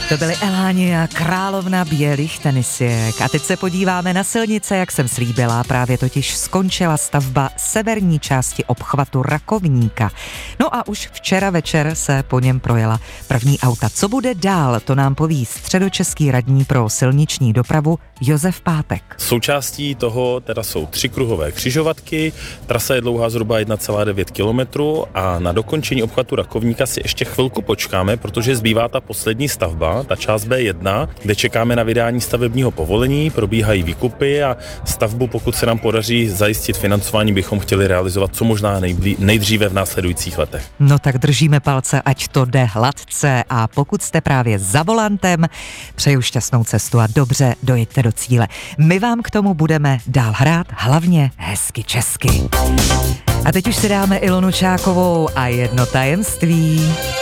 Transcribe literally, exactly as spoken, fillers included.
To byly Eláni a královna bělých tenisek. A teď se podíváme na silnice, jak jsem slíbila. Právě totiž skončila stavba severní části obchvatu Rakovníka. No a už včera večer se po něm projela první auta. Co bude dál, to nám poví středočeský radní pro silniční dopravu Josef Pátek. Součástí toho teda jsou tři kruhové křižovatky, trasa je dlouhá zhruba jedna celá devět kilometrů a na dokončení obchvatu Rakovníka si ještě chvilku počkáme, protože zbývá ta poslední stavba, ta část bé jedna, kde čekáme na vydání stavebního povolení, probíhají výkupy a stavbu, pokud se nám podaří zajistit financování, bychom chtěli realizovat co možná nejblí, nejdříve v následujících letech. No tak držíme palce, ať to jde hladce, a pokud jste právě za volantem, přeju šťastnou cestu a dobře dojeďte do cíle. My vám k tomu budeme dál hrát, hlavně hezky česky. A teď už si dáme Ilonu Čákovou a jedno tajemství.